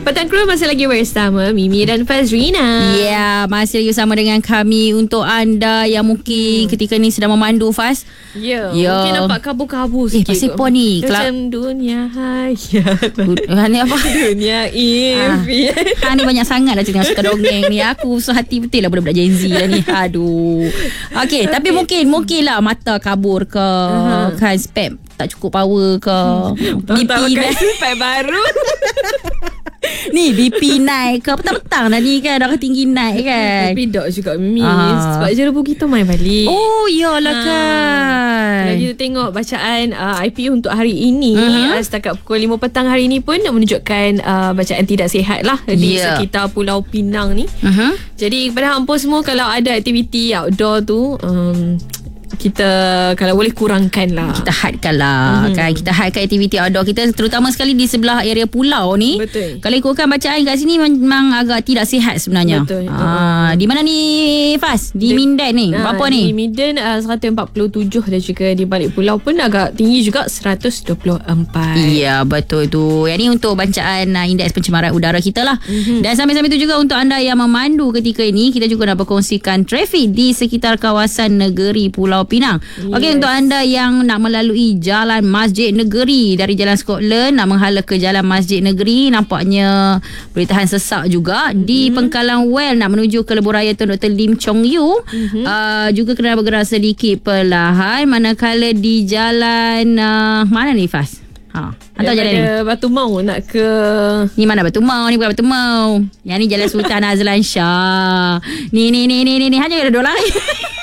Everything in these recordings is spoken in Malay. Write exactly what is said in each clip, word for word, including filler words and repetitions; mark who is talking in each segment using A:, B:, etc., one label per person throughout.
A: Petang Kru masih lagi bersama Mimi dan Fazrina.
B: Ya, yeah, masih lagi bersama dengan kami untuk anda yang mungkin hmm. ketika ni sedang memandu, Faz.
A: Ya, yeah,
B: yeah.
A: mungkin nampak kabur-kabur
B: eh,
A: sikit. Eh,
B: pasal apa ni?
A: Macam dunia hayat.
B: Ni apa?
A: Dunia impian.
B: Ha, ni banyak sangat dah cerita suka dongeng ni. Aku susah hati betul lah budak-budak Gen Z lah ni. Aduh. Okay, okay. Tapi mungkin mungkin lah mata kabur ke, uh-huh. kan spam tak cukup power ke,
A: hmm. B P naik spam baru.
B: Ni B P naik ke petang-petang dah ni kan, dah tinggi naik kan.
A: Tapi dok juga Mimi,
B: ah.
A: sebab je rebu kita main balik.
B: Oh iyalah ha. kan.
A: Lagi kita tengok bacaan uh, I P U untuk hari ini, uh-huh. uh, setakat pukul lima petang hari ini pun menunjukkan uh, bacaan tidak sihat lah di yeah. sekitar Pulau Pinang ni. uh-huh. Jadi kepada hampa semua, kalau ada aktiviti outdoor tu, um, kita kalau boleh kurangkan lah, kita hadkan lah, mm-hmm. kan, kita hadkan aktiviti outdoor kita, terutama sekali di sebelah area pulau ni. Betul. Kalau ikutkan bacaan kat sini memang agak tidak sihat sebenarnya. Betul. Ah, di mana ni Faz? Di, di Mindan ni uh, berapa ni? Di Mindan uh, seratus empat puluh tujuh, dan juga di balik pulau pun agak tinggi juga, seratus dua puluh empat. Ya, betul tu. Yang ni untuk bacaan uh, indeks pencemaran udara kita lah. Mm-hmm. Dan sambil-sambil tu juga untuk anda yang memandu ketika ini, kita juga nak berkongsikan trafik di sekitar kawasan negeri Pulau Pinang. Yes. Okey, untuk anda yang nak melalui Jalan Masjid Negeri dari Jalan Scotland, nak menghala ke Jalan Masjid Negeri, nampaknya boleh tahan sesak juga. Mm-hmm. Di Pengkalan Well nak menuju ke Lebuhraya Tun Doktor Lim Chong Yu, mm-hmm. uh, juga kena bergerak sedikit perlahan. Manakala di Jalan uh, mana ni Faz? Ha, atau jalan ni Batu Mau nak ke, ni mana Batu Mau ni, bukan Batu Mau. Yang ni Jalan Sultan Azlan Shah. Ni ni ni ni ni, ni. hanya ada dua lain.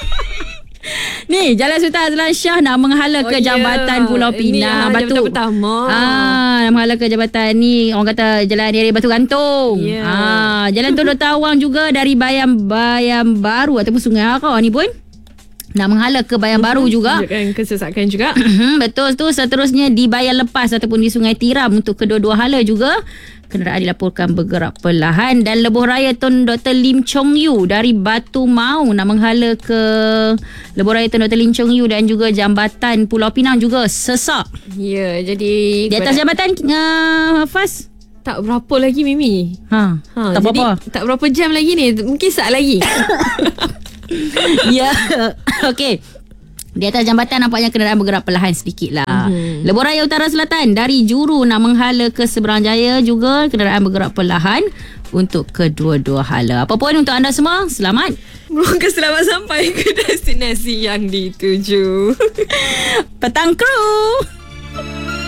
A: Ni Jalan Sultan Azlan Shah nak menghala oh ke jambatan yeah. Pulau Pinang. Ini Batu pertama. Ah, nak menghala ke jambatan ni, orang kata jalan area Batu Gantung. Yeah. Ah, Jalan Tun Doktor Awang juga dari Bayam Bayam Baru ataupun Sungai Arau ni pun nak menghala ke Bayan uh-huh. Baru juga. Menunjukkan kesesakan juga. Betul tu. Seterusnya di Bayan Lepas ataupun di Sungai Tiram, untuk kedua-dua hala juga kenderaan dilaporkan bergerak perlahan. Dan Lebuhraya Tun Doktor Lim Chong Yu dari Batu Mau nak menghala ke Lebuhraya Tun Doktor Lim Chong Yu dan juga jambatan Pulau Pinang juga sesak. Ya, jadi di atas jambatan uh, Faz tak berapa lagi Mimi. Ha, ha tak jadi berapa. Tak berapa jam lagi ni. Mungkin saat lagi. Ya. Okey. Di atas jambatan nampaknya kenderaan bergerak perlahan sedikit lah. Mm-hmm. Lebuhraya Utara Selatan dari Juru nak menghala ke Seberang Jaya juga kenderaan bergerak perlahan untuk kedua-dua hala. Apa pun untuk anda semua, selamat. Semoga selamat sampai ke destinasi yang dituju. Petang Kru.